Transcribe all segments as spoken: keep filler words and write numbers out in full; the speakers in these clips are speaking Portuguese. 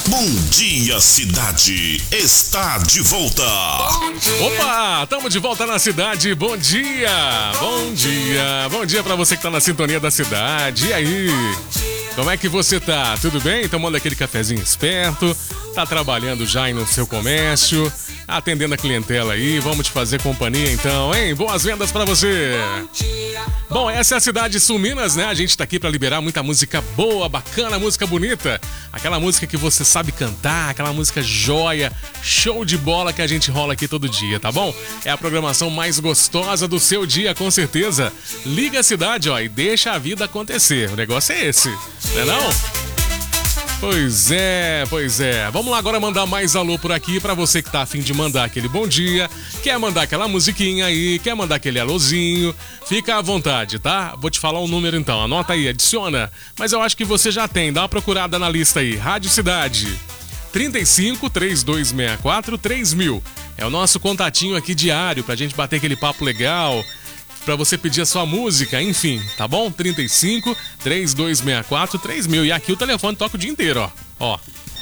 Bom Dia Cidade está de volta. Opa, estamos de volta na cidade. Bom dia, bom dia, bom dia pra você que tá na sintonia da cidade. E aí, como é que você tá? Tudo bem? Tomando aquele cafezinho esperto? Tá trabalhando já aí no seu comércio? Atendendo a clientela aí? Vamos te fazer companhia então, hein? Boas vendas pra você. Bom, essa é a Cidade Sul Minas, né? A gente tá aqui pra liberar muita música boa, bacana, música bonita. Aquela música que você sabe cantar, aquela música joia, show de bola que a gente rola aqui todo dia, tá bom? É a programação mais gostosa do seu dia, com certeza. Liga a cidade, ó, e deixa a vida acontecer. O negócio é esse, não é não? Pois é, pois é. Vamos lá agora mandar mais alô por aqui pra você que tá a fim de mandar aquele bom dia, quer mandar aquela musiquinha aí, quer mandar aquele alôzinho, fica à vontade, tá? Vou te falar um número então, anota aí, adiciona. Mas eu acho que você já tem, dá uma procurada na lista aí, Rádio Cidade. trinta e cinco, trinta e dois sessenta e quatro, três mil. É o nosso contatinho aqui diário pra gente bater aquele papo legal, pra você pedir a sua música, enfim, tá bom? trinta e cinco, trinta e dois sessenta e quatro, três mil. E aqui o telefone toca o dia inteiro, ó. Ó.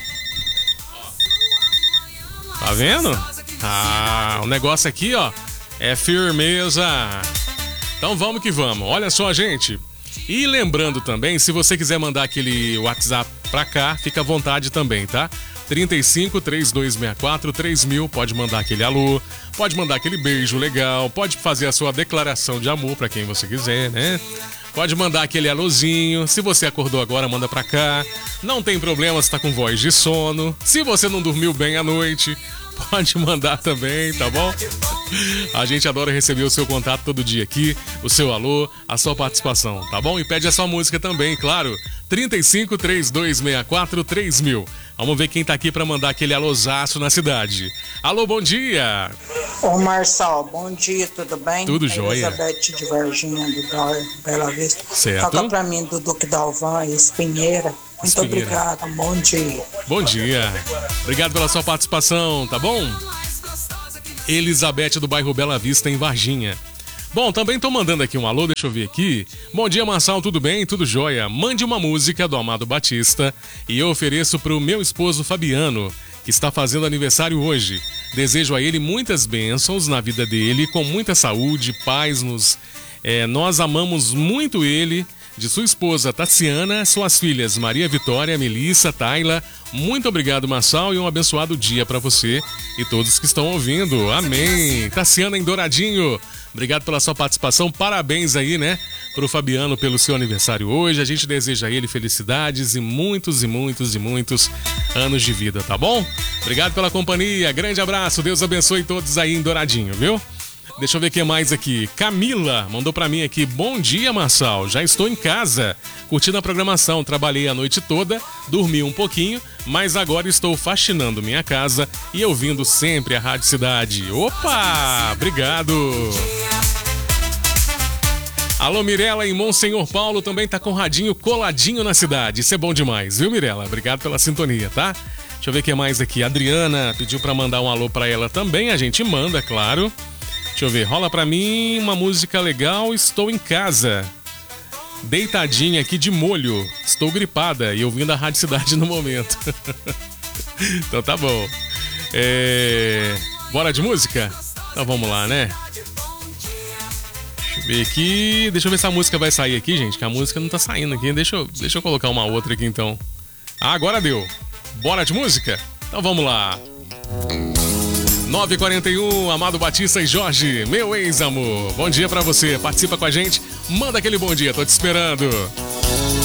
Tá vendo? Ah, o negócio aqui, ó, é firmeza. Então vamos que vamos. Olha só, gente. E lembrando também, se você quiser mandar aquele WhatsApp pra cá, fica à vontade também, tá? trinta e cinco, trinta e dois sessenta e quatro, três mil, pode mandar aquele alô, pode mandar aquele beijo legal, pode fazer a sua declaração de amor pra quem você quiser, né? Pode mandar aquele alôzinho, se você acordou agora, manda pra cá. Não tem problema se tá com voz de sono, se você não dormiu bem à noite, pode mandar também, tá bom? A gente adora receber o seu contato todo dia aqui, o seu alô, a sua participação, tá bom? E pede a sua música também, claro. trinta e cinco, trinta e dois sessenta e quatro, três mil. Vamos ver quem tá aqui pra mandar aquele alôzaço na cidade. Alô, bom dia! Ô Marçal, bom dia, tudo bem? Tudo jóia. Elizabeth de Varginha, do Dor, Bela Vista. Certo. Toca pra mim do Duque Dalvan e Espinheira. Muito Espinheira. obrigada, bom dia. Bom dia. Obrigado pela sua participação, tá bom? Elizabeth do bairro Bela Vista, em Varginha. Bom, também tô mandando aqui um alô, deixa eu ver aqui. Bom dia, Marçal, tudo bem? Tudo jóia? Mande uma música do Amado Batista e eu ofereço pro meu esposo Fabiano, que está fazendo aniversário hoje. Desejo a ele muitas bênçãos na vida dele, com muita saúde, paz nos... É, nós amamos muito ele, de sua esposa Tassiana, suas filhas Maria Vitória, Melissa, Tayla. Muito obrigado, Marçal, e um abençoado dia para você e todos que estão ouvindo. Amém. Tassiana em Douradinho. Obrigado pela sua participação, parabéns aí, né, pro Fabiano pelo seu aniversário hoje. A gente deseja a ele felicidades e muitos e muitos e muitos anos de vida, tá bom? Obrigado pela companhia, grande abraço, Deus abençoe todos aí em Douradinho, viu? Deixa eu ver o que mais aqui. Camila mandou pra mim aqui, bom dia, Marçal, já estou em casa, curtindo a programação, trabalhei a noite toda, dormi um pouquinho, mas agora estou faxinando minha casa e ouvindo sempre a Rádio Cidade. Opa, obrigado. Alô, Mirela em Monsenhor Paulo também tá com o radinho coladinho na cidade, isso é bom demais, viu, Mirela? Obrigado pela sintonia, tá? Deixa eu ver o que mais aqui. Adriana pediu pra mandar um alô pra ela também, a gente manda, claro. Deixa eu ver, rola pra mim uma música legal, estou em casa, deitadinha aqui de molho, estou gripada e ouvindo a Rádio Cidade no momento. Então tá bom. É... Bora de música? Então vamos lá, né? Deixa eu ver aqui, deixa eu ver se a música vai sair aqui, gente, que a música não tá saindo aqui, deixa eu, deixa eu colocar uma outra aqui então. Ah, agora deu. Bora de música? Então vamos lá. nove e quarenta e um, Amado Batista e Jorge, meu ex-amor. Bom dia pra você, participa com a gente, manda aquele bom dia, tô te esperando.